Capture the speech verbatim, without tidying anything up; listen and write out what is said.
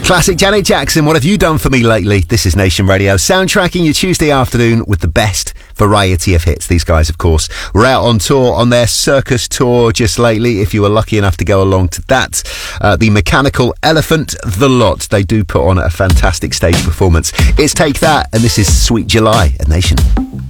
Classic Janet Jackson, what have you done for me lately? This is Nation Radio, soundtracking your Tuesday afternoon with the best variety of hits. These guys, of course, were out on tour on their circus tour just lately, if you were lucky enough to go along to that. Uh, the Mechanical Elephant, The Lot. They do put on a fantastic stage performance. It's Take That, and this is Sweet July at Nation.